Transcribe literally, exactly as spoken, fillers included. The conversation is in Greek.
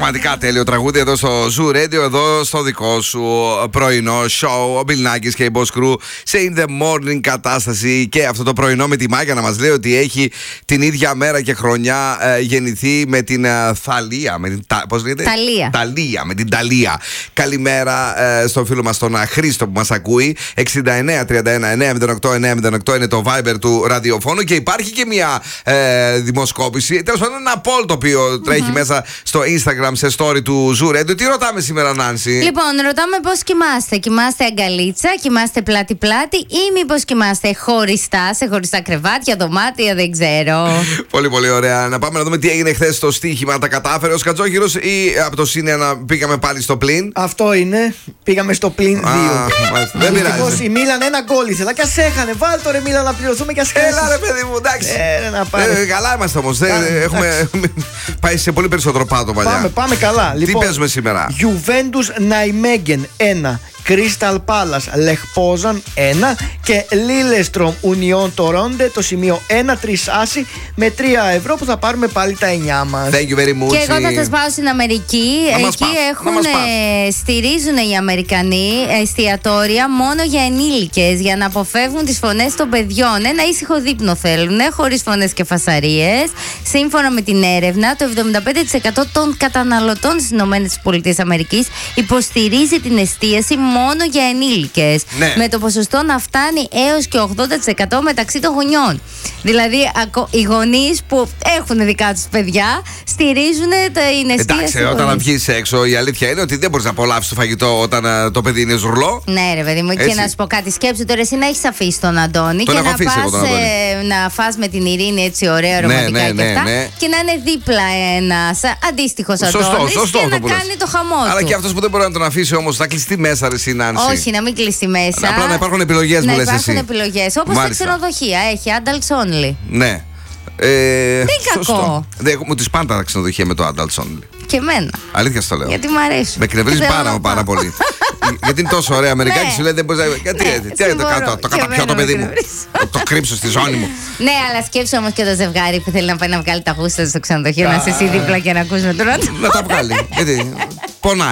Πραγματικά τέλειο τραγούδι εδώ στο Zoo Radio, εδώ στο δικό σου πρωινό show. Ο Μπιλνάκης και η Boss Crew σε In The Morning κατάσταση. Και αυτό το πρωινό με τη Μάγια να μας λέει ότι έχει την ίδια μέρα και χρονιά ε, γεννηθεί με την ε, Θαλία. Με την, τα, πώς λέγεται? Ταλία. Ταλία, με την Ταλία. Καλημέρα ε, στον φίλο μας τον Χρήστο που μας ακούει. εξήντα εννέα τριάντα ένα εννιακόσια οκτώ εννιακόσια οκτώ είναι το Viber του ραδιοφώνου. Και υπάρχει και μια ε, δημοσκόπηση. Τέλος πάντων, ένα poll το οποίο mm-hmm. τρέχει μέσα στο Instagram σε story του Zoo Radio. Τι ρωτάμε σήμερα, Νάνση? Λοιπόν, ρωτάμε πώς κοιμάστε. Κοιμάστε αγκαλίτσα, κοιμάστε πλάτη-πλάτη ή μήπως κοιμάστε χωριστά, σε χωριστά κρεβάτια, δωμάτια, δεν ξέρω. Πολύ, πολύ ωραία. Να πάμε να δούμε τι έγινε χθες στο στοίχημα. Τα κατάφερε ο Σκατζόγυρος ή από το Σύνενα πήγαμε πάλι στο πλήν? Αυτό είναι. Πήγαμε στο πλήν δύο. Δεν πειράζει. Η Μίλαν ένα γκόλ ήθελα. Κι ας έχανε. Βάλ το ρε Μίλαν να πληρωθούμε κι ας έχανε. Έλα ρε παιδί μου, εντάξει. Ε, να πάρε. Ε, καλά είμαστε όμως. Έχουμε πάει σε πολύ περισσότερο πάτο παλιά. Πάμε, πάμε καλά. Τι Λοιπόν, παίζουμε σήμερα? Juventus Nijmegen ένα, Crystal Palace Lech ένα και Lillestrøm Union Torronde το σημείο ένα τρεις άσι με τρία ευρώ που θα πάρουμε πάλι τα εννιά μας. Thank you very much. Και εγώ θα σας πάω στην Αμερική. Να Εκεί έχουν, ε, στηρίζουν οι Αμερικανοί εστιατόρια μόνο για ενήλικες για να αποφεύγουν τις φωνές των παιδιών. Ένα ήσυχο δείπνο θέλουν, χωρίς φωνές και φασαρίες. Σύμφωνα με την έρευνα, το εβδομήντα πέντε τοις εκατό των καταναλωτών στις ΗΠΑ υποστηρίζει την εστίαση μόνο για ενήλικες. Ναι. Με το ποσοστό να φτάνει έως και ογδόντα τοις εκατό μεταξύ των γονιών. Δηλαδή, οι γονείς που έχουν δικά τους παιδιά στηρίζουν την εστίαση. Εντάξει, όταν βγεις έξω, η αλήθεια είναι ότι δεν μπορείς να απολαύσεις το φαγητό όταν uh, το παιδί είναι ζουρλό. Ναι, ρε παιδί μου, έτσι. Και να σου πω κάτι. Σκέψου τώρα, εσύ να έχεις αφήσει τον Αντώνη τον και να πας ε, να φας με την Ειρήνη έτσι ωραία, ρομαντικά ναι, ναι, και αυτά. Ναι, ναι. Και να είναι δίπλα ένας αντίστοιχος Αντώνης σωστό, και να το κάνει το χαμό του. Αλλά και αυτός που δεν μπορεί να τον αφήσει όμως θα κλειστεί μέσα, ρε Νάνση. Όχι, να μην κλειστεί μέσα. Απλά να υπάρχουν επιλογές, μου λες εσύ. Να υπάρχουν επιλογές. Όπως στα ξενοδοχεία έχει adults only. Ναι. Ε, τι κακό. Δεν μου τις πάντα τα ξενοδοχεία με το adults only. Και εμένα. Αλήθεια στο λέω. Γιατί μου αρέσει. Με εκνευρίζει πάρα, πάρα πολύ. Γιατί είναι τόσο ωραία Αμερικάνοι, σου λέει δεν μπορεί να. Γιατί έτσι. Το καταπιώ το παιδί μου. Το κρύψω στη ζώνη μου. Ναι, αλλά σκέψου όμως και το ζευγάρι που θέλει να πάει να βγάλει τα γούστα στο ξενοδοχείο, να είσαι εσύ δίπλα και να ακούς με τον άντρα. Να τα βγάλει. Γιατί πονάει.